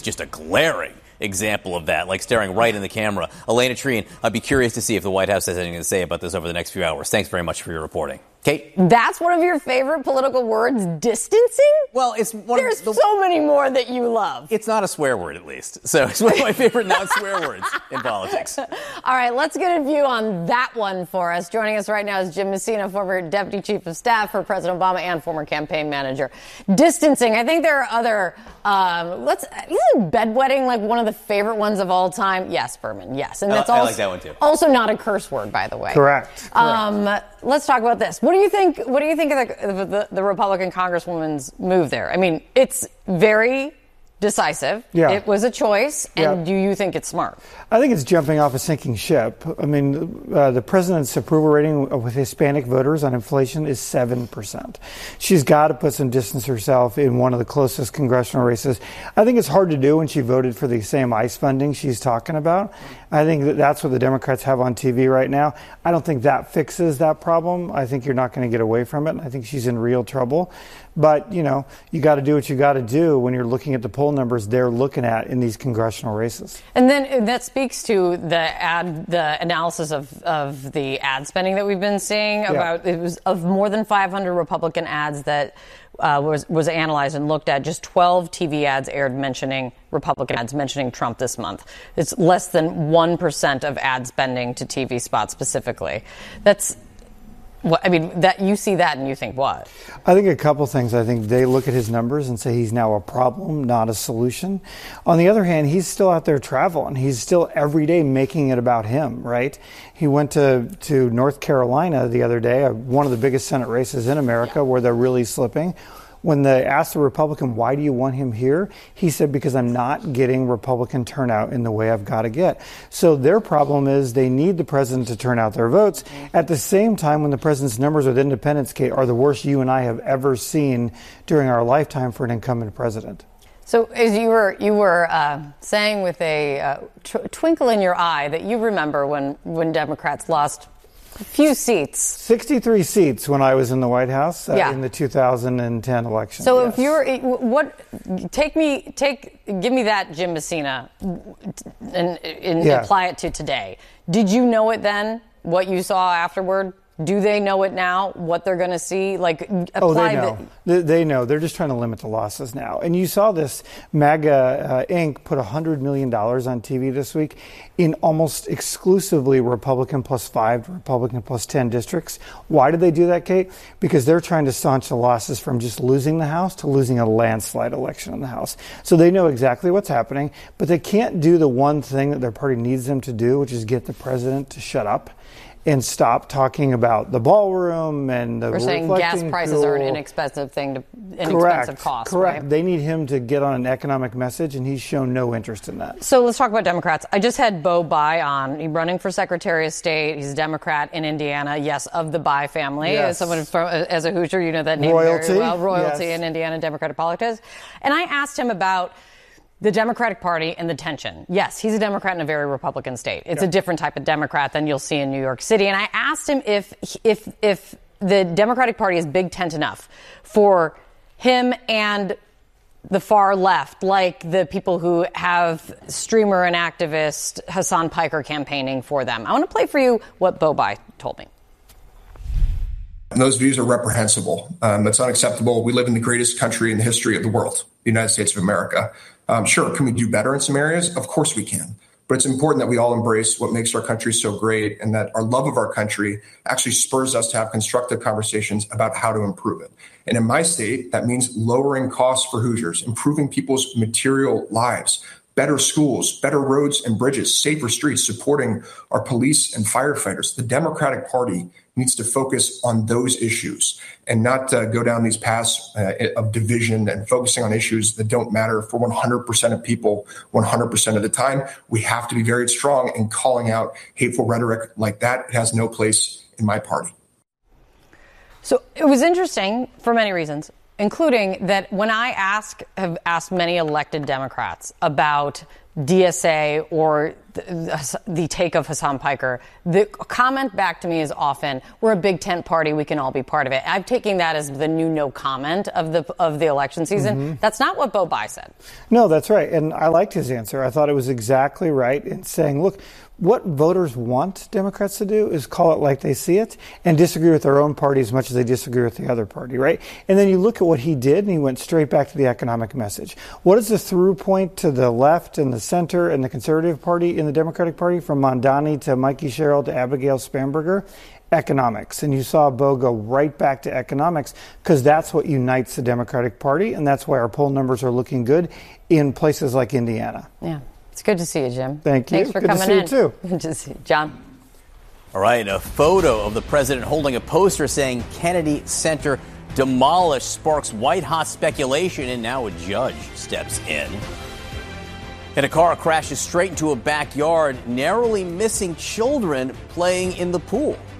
just a glaring example of that, like staring right in the camera. Elena Trien, I'd be curious to see if the White House has anything to say about this over the next few hours. Thanks very much for your reporting. Kate? That's one of your favorite political words, distancing? Well, it's one There's so many more that you love. It's not a swear word, at least. So it's one of my favorite non-swear words in politics. All right, let's get a view on that one for us. Joining us right now is Jim Messina, former Deputy Chief of Staff for President Obama and former campaign manager. Distancing, I think there are other, isn't bedwetting like one of the favorite ones of all time? Yes, Berman, yes. And that's I like that one too. Also not a curse word, by the way. Correct. Let's talk about this. What do you think of the Republican Congresswoman's move there? I mean, it's very decisive. Yeah. It was a choice. And do you think it's smart? I think it's jumping off a sinking ship. I mean, the president's approval rating with Hispanic voters on inflation is 7%. She's got to put some distance herself in one of the closest congressional races. I think it's hard to do when she voted for the same ICE funding she's talking about. I think that's what the Democrats have on TV right now. I don't think that fixes that problem. I think you're not going to get away from it. I think she's in real trouble. But, you got to do what you got to do when you're looking at the poll numbers they're looking at in these congressional races. And then that speaks to the analysis of the ad spending that we've been seeing. It was of more than 500 Republican ads that was analyzed and looked at. Just 12 TV ads aired Republican ads mentioning Trump this month. It's less than 1% of ad spending to TV spots specifically. That you see that and you think what? I think a couple things. I think they look at his numbers and say he's now a problem, not a solution. On the other hand, he's still out there traveling. He's still every day making it about him, right? He went to North Carolina the other day, one of the biggest Senate races in America where they're really slipping. When they asked the Republican, why do you want him here? He said, because I'm not getting Republican turnout in the way I've got to get. So their problem is they need the president to turn out their votes. At the same time, when the president's numbers with independents, Kate, are the worst you and I have ever seen during our lifetime for an incumbent president. So as you were saying with a twinkle in your eye that you remember when Democrats lost a few seats. 63 seats when I was in the White House in the 2010 election. So if you're, give me that Jim Messina and apply it to today. Did you know it then, what you saw afterward? Do they know it now, what they're going to see? They know. They know. They're just trying to limit the losses now. And you saw this. MAGA Inc. put $100 million on TV this week in almost exclusively Republican +5 to Republican +10 districts. Why did they do that, Kate? Because they're trying to staunch the losses from just losing the House to losing a landslide election in the House. So they know exactly what's happening, but they can't do the one thing that their party needs them to do, which is get the president to shut up and stop talking about the ballroom and the reflecting pool. We're saying gas prices are an inexpensive cost. Correct. Right? They need him to get on an economic message, and he's shown no interest in that. So let's talk about Democrats. I just had Bo Bai on. He's running for Secretary of State. He's a Democrat in Indiana. Yes, of the Bai family. Yes. As a Hoosier, you know that name very well. Royalty in Indiana Democratic politics. And I asked him about the Democratic Party and the tension. Yes, he's a Democrat in a very Republican state. It's a different type of Democrat than you'll see in New York City. And I asked him if the Democratic Party is big tent enough for him and the far left, like the people who have streamer and activist Hassan Piker campaigning for them. I want to play for you what Bo Bai told me. And those views are reprehensible. It's unacceptable. We live in the greatest country in the history of the world, the United States of America. Sure, can we do better in some areas? Of course we can. But it's important that we all embrace what makes our country so great and that our love of our country actually spurs us to have constructive conversations about how to improve it. And in my state, that means lowering costs for Hoosiers, improving people's material lives, better schools, better roads and bridges, safer streets, supporting our police and firefighters. The Democratic Party needs to focus on those issues and not go down these paths of division and focusing on issues that don't matter for 100% of people 100% of the time. We have to be very strong in calling out hateful rhetoric like that. It has no place in my party. So it was interesting for many reasons, including that when I have asked many elected Democrats about DSA or the take of Hassan Piker, the comment back to me is often, we're a big tent party, we can all be part of it. I'm taking that as the new no comment of the election season. Mm-hmm. That's not what Bo Bai said. No, that's right. And I liked his answer. I thought it was exactly right in saying, look, what voters want Democrats to do is call it like they see it and disagree with their own party as much as they disagree with the other party, right? And then you look at what he did, and he went straight back to the economic message. What is the through point to the left and the center and the Conservative Party in the Democratic Party, from Mondani to Mikey Sherrill to Abigail Spanberger? Economics. And you saw Bo go right back to economics because that's what unites the Democratic Party, and that's why our poll numbers are looking good in places like Indiana. Yeah. It's good to see you, Jim. Thank you. Thanks for coming in. Good to see you, too. Good to see you. John? All right, a photo of the president holding a poster saying Kennedy Center demolished sparks white-hot speculation, and now a judge steps in. And a car crashes straight into a backyard, narrowly missing children playing in the pool.